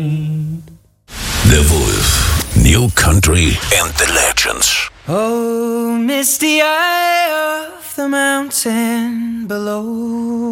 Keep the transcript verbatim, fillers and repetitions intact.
The Wolf. New Country and the Legends. Oh, misty eye of the mountain below.